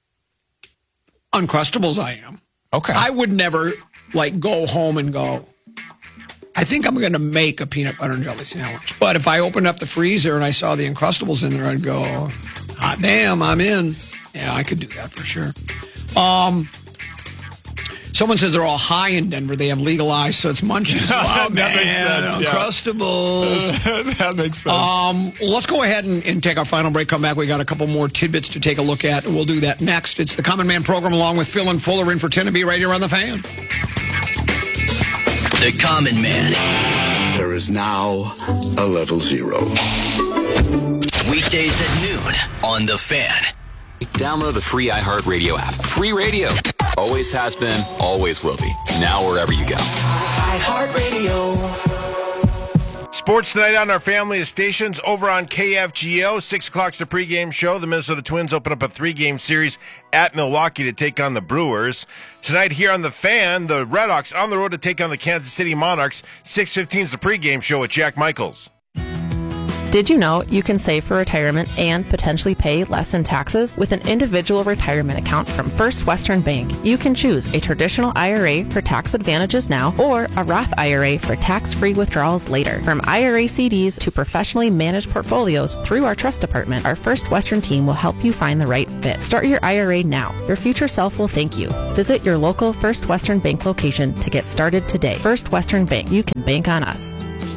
Uncrustables, I am. Okay. I would never like go home and go, I think I'm going to make a peanut butter and jelly sandwich. But if I opened up the freezer and I saw the Uncrustables in there, I'd go, hot damn, I'm in. Yeah, I could do that for sure. Um, someone says they're all high in Denver. They have legalized, so it's munchies. Wow, That man, makes sense, yeah. Uncrustables. That makes sense. Um, let's go ahead and, and take our final break. Come back. We got a couple more tidbits to take a look at. We'll do that next. It's the Common Man program along with Phil and Fuller in for Tenneby right here on the Fan. The Common Man. There is now a level zero. Weekdays at noon on The Fan. Download the free iHeartRadio app. Free radio. Always has been, always will be. Now wherever you go. iHeartRadio. Sports tonight on our family of stations over on K F G O. Six o'clock's the pregame show. The Minnesota Twins open up a three-game series at Milwaukee to take on the Brewers. Tonight here on The Fan, the Red Hawks on the road to take on the Kansas City Monarchs. six fifteen is the pregame show with Jack Michaels. Did you know you can save for retirement and potentially pay less in taxes with an individual retirement account from First Western Bank? You can choose a traditional I R A for tax advantages now or a Roth I R A for tax-free withdrawals later. From I R A C Ds to professionally managed portfolios through our trust department, our First Western team will help you find the right fit. Start your I R A now. Your future self will thank you. Visit your local First Western Bank location to get started today. First Western Bank. You can bank on us.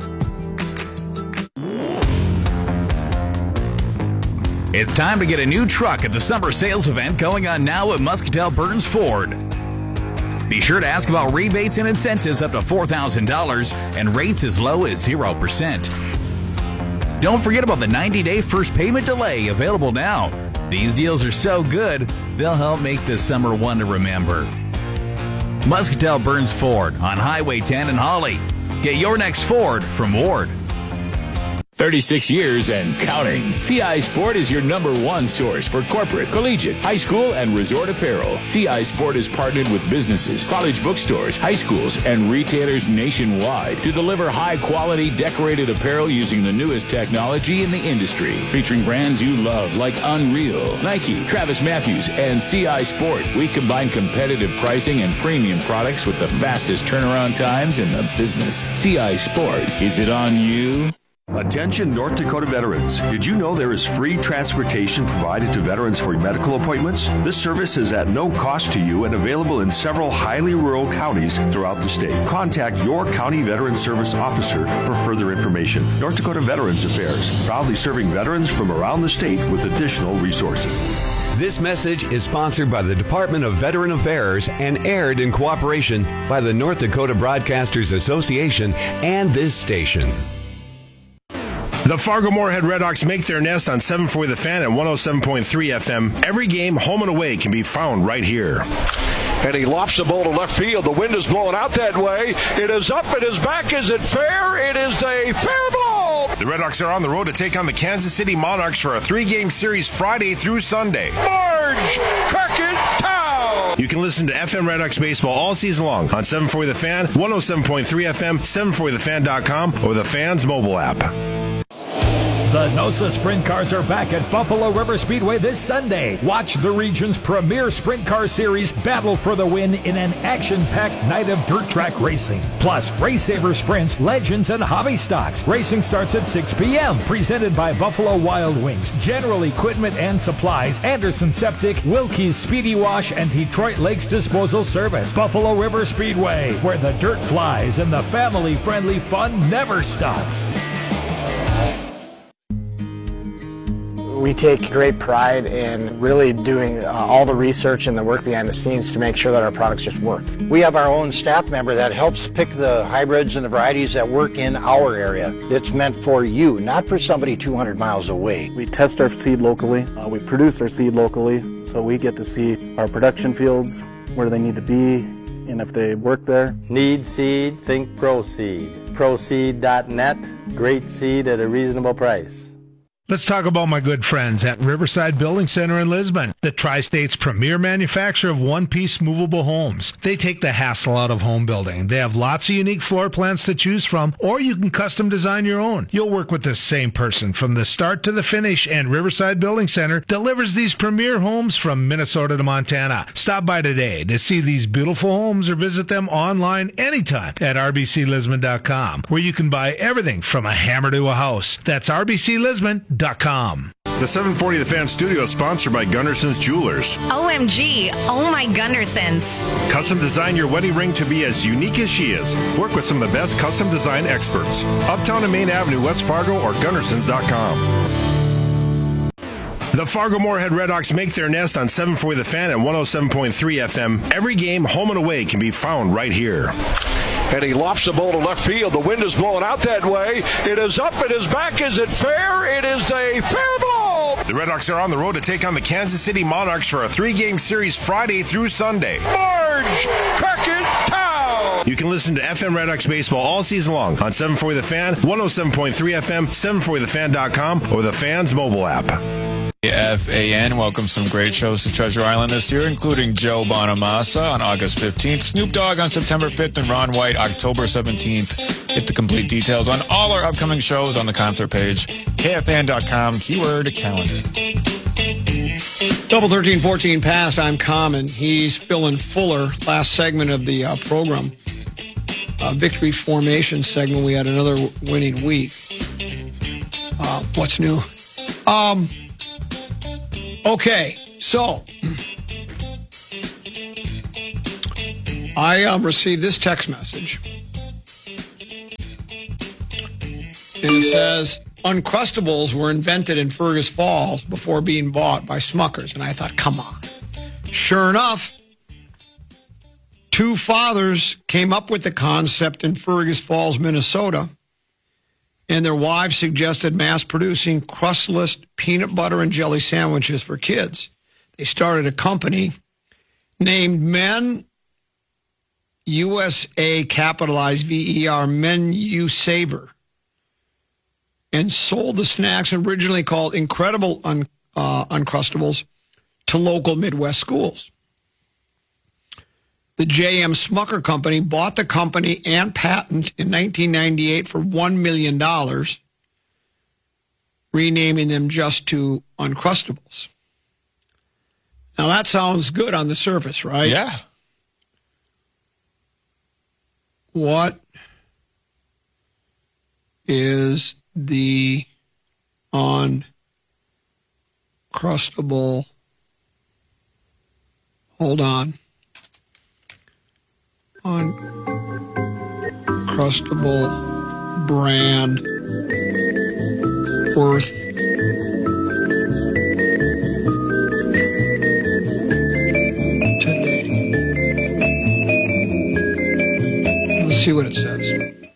It's time to get a new truck at the summer sales event going on now at Muscatel Burns Ford. Be sure to ask about rebates and incentives up to four thousand dollars and rates as low as zero percent. Don't forget about the ninety-day first payment delay available now. These deals are so good, they'll help make this summer one to remember. Muscatel Burns Ford on Highway ten in Holly. Get your next Ford from Ward. thirty-six years and counting. C I Sport is your number one source for corporate, collegiate, high school, and resort apparel. C I Sport is partnered with businesses, college bookstores, high schools, and retailers nationwide to deliver high-quality decorated apparel using the newest technology in the industry. Featuring brands you love like Unreal, Nike, Travis Matthews, and C I Sport. We combine competitive pricing and premium products with the fastest turnaround times in the business. C I Sport. Is it on you? Attention North Dakota veterans. Did you know there is free transportation provided to veterans for medical appointments? This service is at no cost to you and available in several highly rural counties throughout the state. Contact your county veteran service officer for further information. North Dakota Veterans Affairs, proudly serving veterans from around the state with additional resources. This message is sponsored by the Department of Veteran Affairs and aired in cooperation by the North Dakota Broadcasters Association and this station. The Fargo-Moorhead Red Hawks make their nest on seven forty The Fan at one oh seven point three F M. Every game, home and away, can be found right here. And he lofts the ball to left field. The wind is blowing out that way. It is up, it is back. Is it fair? It is a fair ball. The Red Hawks are on the road to take on the Kansas City Monarchs for a three-game series Friday through Sunday. Marge Crockett-Town. You can listen to F M Red Hawks baseball all season long on seven forty The Fan, one oh seven point three F M, seven forty the fan dot com, or the Fan's mobile app. The NOSA Sprint Cars are back at Buffalo River Speedway this Sunday. Watch the region's premier sprint car series battle for the win in an action-packed night of dirt track racing. Plus, Race Saver Sprints, Legends, and Hobby Stocks. Racing starts at six p.m. Presented by Buffalo Wild Wings, General Equipment and Supplies, Anderson Septic, Wilkie's Speedy Wash, and Detroit Lakes Disposal Service. Buffalo River Speedway, where the dirt flies and the family-friendly fun never stops. We take great pride in really doing uh, all the research and the work behind the scenes to make sure that our products just work. We have our own staff member that helps pick the hybrids and the varieties that work in our area. It's meant for you, not for somebody two hundred miles away. We test our seed locally. Uh, we produce our seed locally, so we get to see our production fields, where they need to be, and if they work there. Need seed? Think ProSeed. ProSeed dot net. Great seed at a reasonable price. Let's talk about my good friends at Riverside Building Center in Lisbon, the Tri-State's premier manufacturer of one-piece movable homes. They take the hassle out of home building. They have lots of unique floor plans to choose from, or you can custom design your own. You'll work with the same person from the start to the finish, and Riverside Building Center delivers these premier homes from Minnesota to Montana. Stop by today to see these beautiful homes or visit them online anytime at R B C Lisbon dot com, where you can buy everything from a hammer to a house. That's R B C Lisbon dot com. The seven forty The Fan studio is sponsored by Gunderson's Jewelers. O M G, oh my Gundersons. Custom design your wedding ring to be as unique as she is. Work with some of the best custom design experts. Uptown and Main Avenue, West Fargo, or Gundersons dot com. The Fargo-Moorhead Red Hawks make their nest on seven forty The Fan at one oh seven point three F M. Every game, home and away, can be found right here. and he lofts the ball to left field. The wind is blowing out that way. It is up. It is back. Is it fair? It is a fair ball. The Red Hawks are on the road to take on the Kansas City Monarchs for a three-game series Friday through Sunday. Marge Crockett-Town. You can listen to F M Red Hawks baseball all season long on seven forty The Fan, one oh seven point three F M, seven forty the fan dot com, or the Fan's mobile app. F A N welcomes some great shows to Treasure Island this year, including Joe Bonamassa on August fifteenth, Snoop Dogg on September fifth, and Ron White October seventeenth. Get the complete details on all our upcoming shows on the concert page, K F A N dot com, keyword calendar. Double thirteen fourteen past, I'm Common. He's Phil Fuller. Last segment of the uh, program, uh, Victory Formation segment. We had another winning week. Uh, what's new? Um... Okay, so I um, received this text message, and it says, Uncrustables were invented in Fergus Falls before being bought by Smuckers. And I thought, come on. Sure enough, two fathers came up with the concept in Fergus Falls, Minnesota, and their wives suggested mass-producing crustless peanut butter and jelly sandwiches for kids. They started a company named Men U S A, capitalized V E R, Menu Saver, and sold the snacks originally called Incredible Un, uh, Uncrustables to local Midwest schools. The J M Smucker Company bought the company and patent in nineteen ninety-eight for one million dollars, renaming them just to Uncrustables. Now, that sounds good on the surface, right? Yeah. What is the Uncrustable? Hold on. Uncrustable brand worth today. Let's see what it says.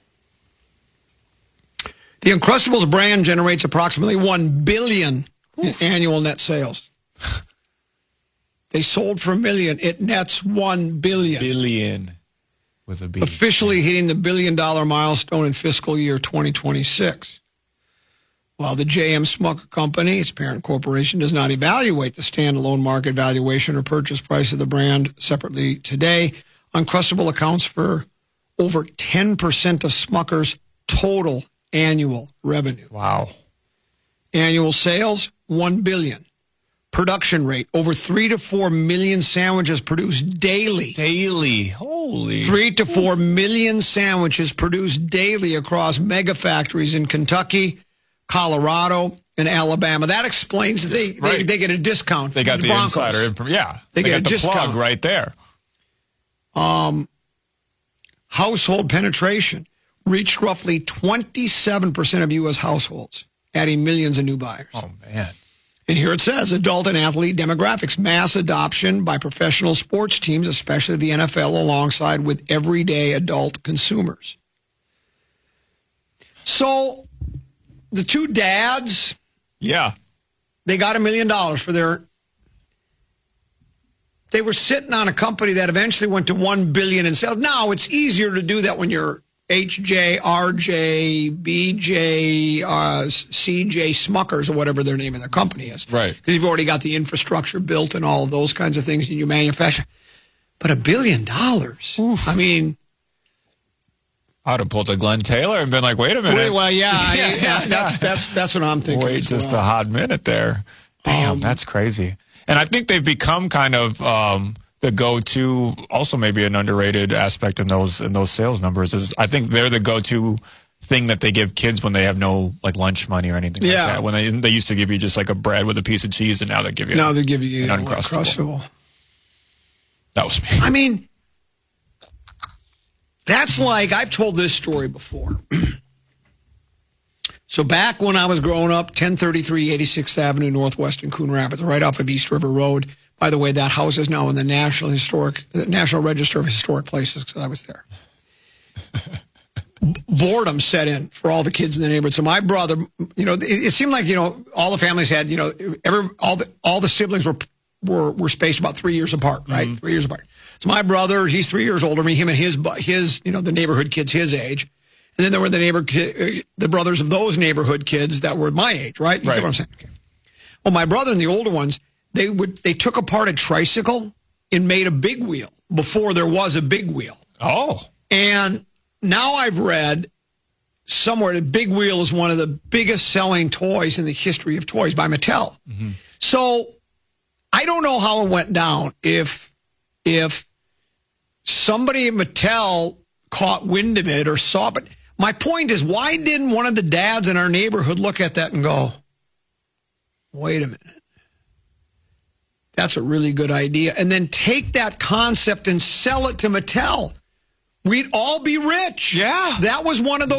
The Uncrustables brand generates approximately one billion dollars in annual net sales. They sold for a million. It nets one billion. Billion. With a B. Officially hitting the billion-dollar milestone in fiscal year twenty twenty-six. While the J M Smucker Company, its parent corporation, does not evaluate the standalone market valuation or purchase price of the brand separately today, Uncrustable accounts for over ten percent of Smucker's total annual revenue. Wow. Annual sales, one billion dollars. Production rate, over three to four million sandwiches produced daily. Daily. Holy. Three to four million sandwiches produced daily across mega factories in Kentucky, Colorado, and Alabama. That explains that they, right. they, they get a discount. They got the Broncos. insider information. Yeah. They, they get got a the plug discount. right there. Um, household penetration reached roughly twenty-seven percent of U S households, adding millions of new buyers. Oh, man. And here it says, adult and athlete demographics, mass adoption by professional sports teams, especially the N F L, alongside with everyday adult consumers. So the two dads, yeah, they got a million dollars for their, they were sitting on a company that eventually went to one billion dollars in sales. Now, it's easier to do that when you're H J, R J, B J, uh, C J Smuckers, or whatever their name of their company is. Right. Because you've already got the infrastructure built and all of those kinds of things, and you manufacture. But a billion dollars? Oof. I mean. I'd have pulled a Glenn Taylor and been like, wait a minute. Wait, well, yeah, yeah, yeah, yeah, that's, that's, that's what I'm thinking. Wait just well. a hot minute there. Damn, um, that's crazy. And I think they've become kind of um, the go-to, also maybe an underrated aspect in those in those sales numbers is I think they're the go-to thing that they give kids when they have no like lunch money or anything yeah. like that. When they they used to give you just like a bread with a piece of cheese, and now they give you now they give you an Uncrustable. Uncrustable. That was me. I mean, that's like I've told this story before. So back when I was growing up, ten thirty-three eighty-sixth Avenue Northwest in Coon Rapids, right off of East River Road. By the way, that house is now in the National Historic, the National Register of Historic Places because I was there. boredom set in for all the kids in the neighborhood. So my brother, you know, it, it seemed like, you know, all the families had, you know, every, all the all the siblings were were were spaced about three years apart, right? Mm-hmm. Three years apart. So my brother, he's three years older than me, him and his, his, you know, the neighborhood kids his age. And then there were the neighbor, the brothers of those neighborhood kids that were my age, right? You right. get what I'm saying? Okay. Well, my brother and the older ones, they would, they took apart a tricycle and made a big wheel before there was a big wheel. Oh. And now I've read somewhere that Big Wheel is one of the biggest selling toys in the history of toys by Mattel. Mm-hmm. So I don't know how it went down. If, if, somebody at Mattel caught wind of it or saw it. But my point is, why didn't one of the dads in our neighborhood look at that and go, wait a minute, that's a really good idea, and then take that concept and sell it to Mattel? We'd all be rich. Yeah. That was one of those